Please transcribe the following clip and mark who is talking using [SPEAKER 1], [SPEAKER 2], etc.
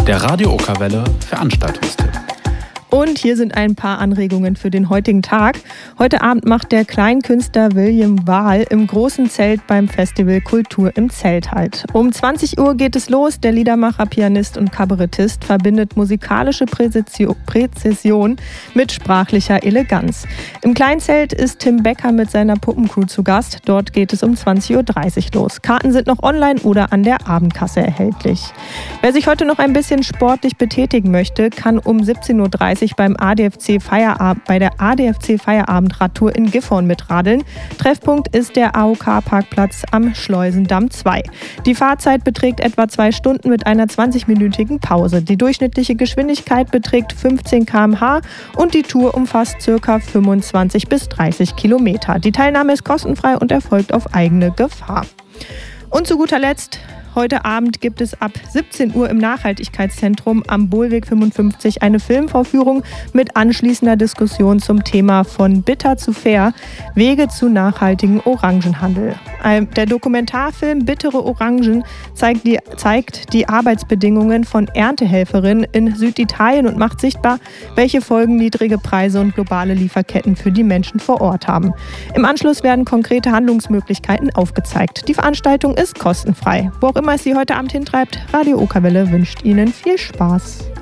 [SPEAKER 1] Der Radio Okerwelle Veranstaltungstipp.
[SPEAKER 2] Und hier sind ein paar Anregungen für den heutigen Tag. Heute Abend macht der Kleinkünstler William Wahl im großen Zelt beim Festival Kultur im Zelt halt. Um 20 Uhr geht es los. Der Liedermacher, Pianist und Kabarettist verbindet musikalische Präzision mit sprachlicher Eleganz. Im Kleinzelt ist Tim Becker mit seiner Puppencrew zu Gast. Dort geht es um 20.30 Uhr los. Karten sind noch online oder an der Abendkasse erhältlich. Wer sich heute noch ein bisschen sportlich betätigen möchte, kann um 17.30 Uhr bei der ADFC Feierabendradtour in Gifhorn mitradeln. Treffpunkt ist der AOK-Parkplatz am Schleusendamm 2. Die Fahrzeit beträgt etwa 2 Stunden mit einer 20-minütigen Pause. Die durchschnittliche Geschwindigkeit beträgt 15 km/h und die Tour umfasst ca. 25 bis 30 Kilometer. Die Teilnahme ist kostenfrei und erfolgt auf eigene Gefahr. Und zu guter Letzt: Heute Abend gibt es ab 17 Uhr im Nachhaltigkeitszentrum am Bohlweg 55 eine Filmvorführung mit anschließender Diskussion zum Thema Von bitter zu fair, Wege zu nachhaltigen Orangenhandel. Der Dokumentarfilm Bittere Orangen zeigt die Arbeitsbedingungen von Erntehelferinnen in Süditalien und macht sichtbar, welche Folgen niedrige Preise und globale Lieferketten für die Menschen vor Ort haben. Im Anschluss werden konkrete Handlungsmöglichkeiten aufgezeigt. Die Veranstaltung ist kostenfrei. Wo auch immer es Sie heute Abend hintreibt, Radio Okerwelle wünscht Ihnen viel Spaß.